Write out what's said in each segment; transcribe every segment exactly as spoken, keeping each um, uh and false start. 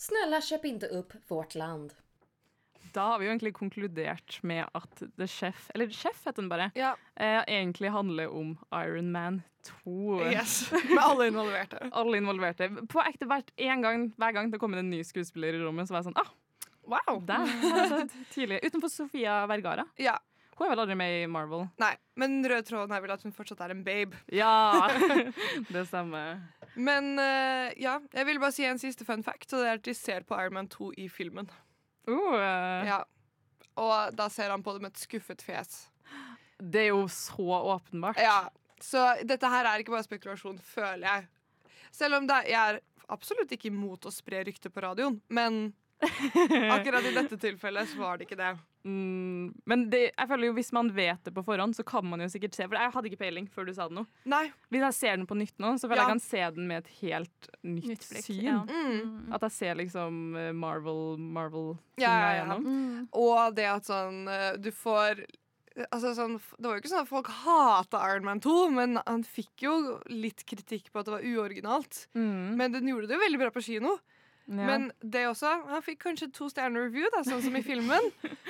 Snälla köp inte upp vårt land. Da har vi jo egentlig konkludert med at The Chef, eller Chef heter den bare, Ja. eh, egentlig handler om Iron Man to. Yes. Med alle involverte. Alle involverte. På ekte hvert en gang, hver gang det kommer en ny skuespiller i rommet, så var jeg sånn, ah, Wow. der har jeg sett tidlig. Utenfor Sofia Vergara. Ja. Hun er vel aldri med i Marvel. Nei, men rød tråden er vel at hun fortsatt er en babe. Ja, det stemmer. Men uh, ja, jeg vil bare si en siste fun fact, og det er at de ser på Iron Man to i filmen. Uh, Ja. Og da ser han på det med et skuffet fjes. Det er jo så åpenbart. Ja, så dette her er ikke bare spekulasjon, føler jeg. Selv om det, jeg er absolutt ikke imot å spre rykter på radioen, men akkurat i dette tilfellet så var det ikke det. Mm, men det, jeg føler jo hvis man vet det på forhånd, så kan man jo sikkert se. For jeg hadde ikke peiling før du sa det nå. Nei. Hvis jeg ser den på nytt nå, så føler Ja. jeg kan se den med et helt nytt, Nytt blikk, syn. ja. Mm. At jeg ser liksom eh, Marvel Marvel Ja, ja, ja. gjennom. Mm. Og det at sånn eh, du får Altså sånn, det var jo ikke sånn at folk hata Iron Man to, men han fikk jo litt kritikk på at det var uoriginalt. Mm. Men den gjorde det jo veldig bra på kino. Ja. Men det også, han fikk kanskje to stjerner review, da, sånn som i filmen.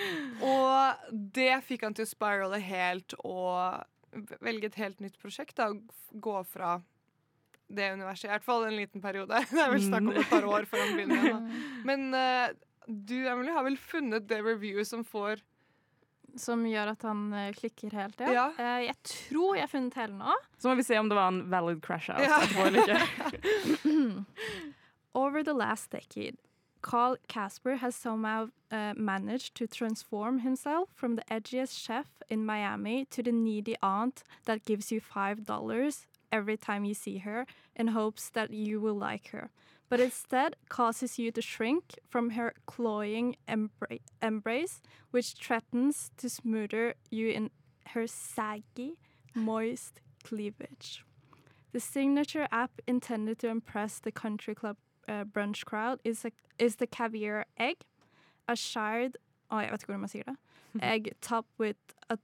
Og det fikk han til å spirale helt og velge et helt nytt prosjekt. Da, og gå fra det universet, i hvert fall en liten periode. Det er vel snakk om et par år før han begynner igjen. Da. Men eh, du, Emily, har vel funnet det reviewet som får Som gjør at han eh, klikker helt, ja. Ja. Eh, jeg tror jeg har funnet hele nå. Så må vi se om det var en valid crash-out Ja. etterpå eller ikke. Over the last decade, Carl Casper has somehow uh, managed to transform himself from the edgiest chef in Miami to the needy aunt that gives you five dollars every time you see her in hopes that you will like her, but instead causes you to shrink from her cloying embra- embrace, which threatens to smother you in her saggy, moist cleavage. The signature app intended to impress the country club uh, brunch crowd is, a, is the caviar egg, a shard oh, jeg vet ikke hvordan man sier det. Egg topped with a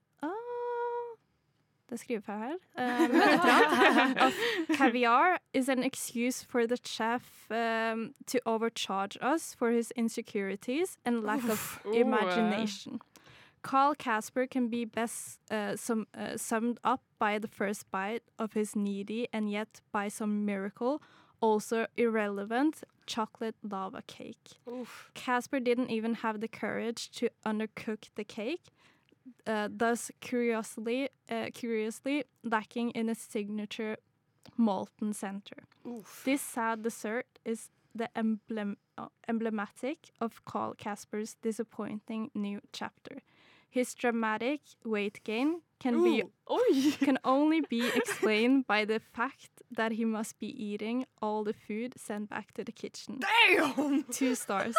oh, det er skrivefeil her. Uh, men et eller annet. Of caviar is an excuse for the chef um, to overcharge us for his insecurities and lack of Ooh. imagination. Carl Casper can be best uh, sum, uh, summed up by the first bite of his needy and yet by some miracle also irrelevant chocolate lava cake. Uff. Casper didn't even have the courage to undercook the cake, uh, thus curiously, uh, curiously lacking in a signature molten center. Uff. This sad dessert is the emblem, uh, emblematic of Carl Casper's disappointing new chapter. His dramatic weight gain can be Oi! can only be explained by the fact that he must be eating all the food sent back to the kitchen. Damn! Two stars.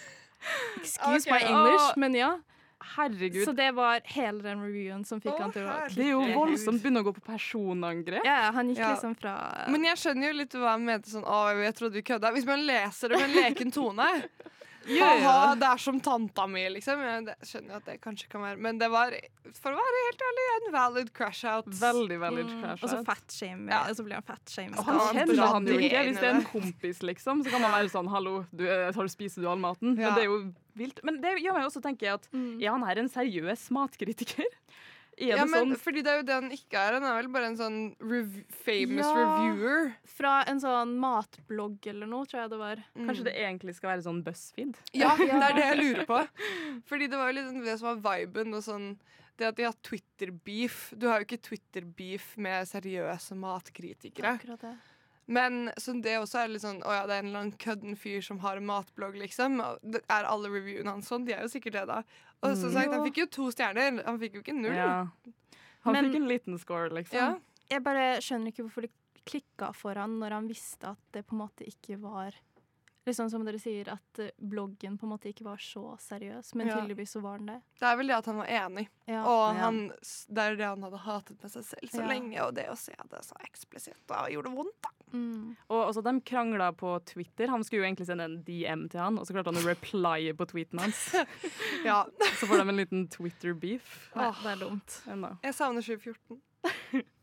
Excuse Ok, my English, åh. men ja. Herregud. Så det var hele den reviewen som fikk Å, han til å herregud. Det er jo voldsomt å begynne å gå på personangrep. Ja, han gikk Ja. liksom fra Men jeg skjønner jo litt hva han mente sånn, å, jeg trodde vi kødda. Hvis man leser det med en leken tone. Haha, det er som tanta mi, liksom. Jeg det- skjønner jo at det kanskje kan være. Men det var, for å være helt ærlig, en valid crash-out. Veldig, veldig Mm, crash. og så fatshame, Ja. og så blir han fatshame. Og han han kjenner drar han jo det ikke. inn Hvis i det er en det. kompis, liksom, så kan man være sånn 'hallo, du, eh, tar, spiser du all maten?' Ja. Men det er jo vilt. Men det gjør meg også tenke at Mm. er han her en seriøs matkritiker? Er Ja, det men sånn? fordi det er jo det han ikke er. Han er vel bare en sånn rev famous Ja. reviewer. Fra en sånn matblogg eller noe, tror jeg det var. Kanskje det egentlig skal være sånn BuzzFeed? Ja, det er det jeg lurer på. Fordi det var jo liksom det som var viben. Og sånn, det at de har Twitter-beef. Du har jo ikke Twitter-beef med seriøse matkritikere. Akkurat det. Men så det også er litt sånn å ja, det er en eller annen kødden fyr som har en matblogg, liksom. Og det er alle reviewene hans sånn? De er jo sikkert det, da. Og som sagt, han fikk jo to stjerner. Han fikk jo ikke null. Ja. Han Men- fikk en liten score, liksom. Ja. Jeg bare skjønner ikke hvorfor det klikka for han når han visste at det på en måte ikke var liksom som dere sier, at eh, bloggen på en måte ikke var så seriøs, men Ja. tydeligvis så var den det. Det er vel det at han var enig. Ja. Og Ja. han, det er det han hadde hatet med seg selv så Ja. lenge. Og det å se det så eksplisitt da gjorde vondt, da. Mm. Og også de krangla på Twitter. Han skulle jo egentlig sende en D M til han, og så klarte han å replye på tweeten hans. Ja. Så får de en liten Twitter-beef. Nei, det er dumt. Enda. Jeg savner tjue fjorten.